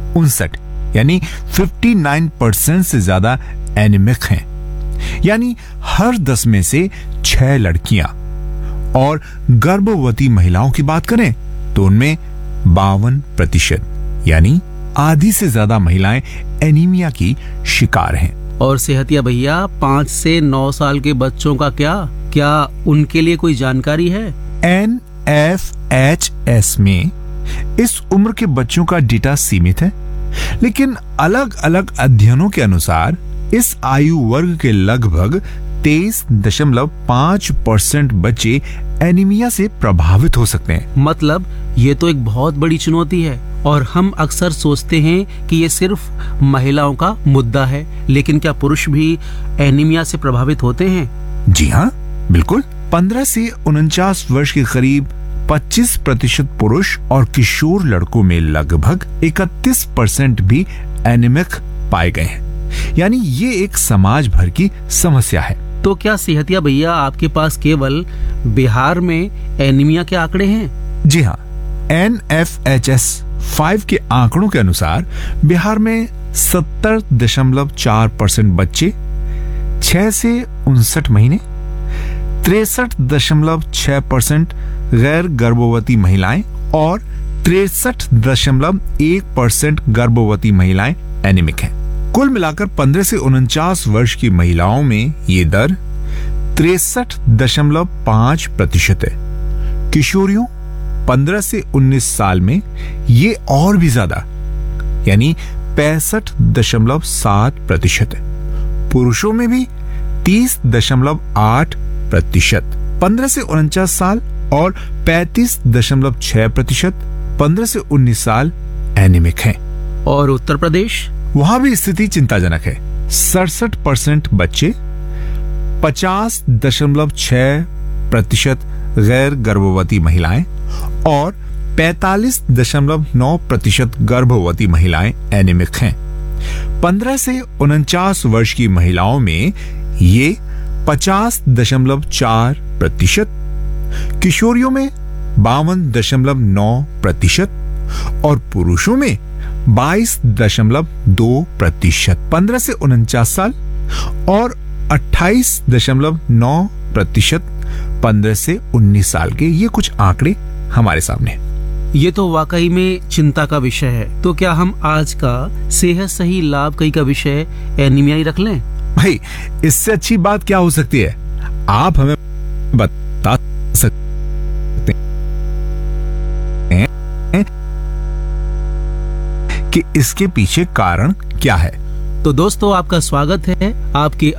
59 यानी 59% से ज्यादा एनीमिक हैं। यानी हर 10 में से 6 लड़कियां। और गर्भवती महिलाओं की बात करें तो उनमें 52% यानी आधी से ज्यादा महिलाएं एनीमिया की शिकार हैं। और सेहतिया भैया 5 से 9 साल के बच्चों का क्या उनके लिए कोई जानकारी है? NFHS में इस उम्र के बच्चों का डेटा सीमित है, लेकिन अलग अलग अध्ययनों के अनुसार इस आयु वर्ग के लगभग 23.5% बच्चे एनीमिया से प्रभावित हो सकते हैं। मतलब ये तो एक बहुत बड़ी चुनौती है और हम अक्सर सोचते हैं कि ये सिर्फ महिलाओं का मुद्दा है, लेकिन क्या पुरुष भी एनीमिया से प्रभावित होते हैं? जी हाँ, बिल्कुल। 15 से 49 वर्ष के करीब 25% पुरुष और किशोर लड़कों में लगभग 31% भी एनीमिक पाए गए हैं। यानी ये एक समाज भर की समस्या है। तो क्या सेहतिया भैया आपके पास केवल बिहार में एनीमिया के आंकड़े हैं? जी हाँ, NFHS 5 के आंकड़ों के अनुसार बिहार में 70.4% बच्चे 6 से 59 महीने, 63.6% गैर गर्भवती महिलाएं और 63.1% गर्भवती महिलाएं एनीमिक हैं। कुल मिलाकर 15 से 49 वर्ष की महिलाओं में ये दर 63.5% है। किशोरियों 15 से 19 साल में ये और भी ज्यादा यानी 65.7% है। पुरुषों में भी 30.8%, 15 से 49 साल और 35.6% 15 से 19 साल एनीमिक हैं। और उत्तर प्रदेश, वहां भी स्थिति चिंताजनक है। 67% बच्चे, 50.6% गैर गर्भवती महिलाएं और 45.9% गर्भवती महिलाएं एनीमिक हैं। 15 से 49 वर्ष की महिलाओं में ये 50.4%, किशोरियों में 52.9% और पुरुषों में 22.2%। 15 से 49 साल और 28.9% 15 से 19 साल के। ये कुछ आंकड़े हमारे सामने। ये तो वाकई में चिंता का विषय है। तो क्या हम आज का सेहत सही लाभ कई का विषय एनीमिया ही रख लें? भाई, इससे अच्छी बात क्या हो सकती है? आप हमें बता सकते हैं कि इसके पीछे कारण क्या है? तो दोस्तों, आपका स्वागत है आपके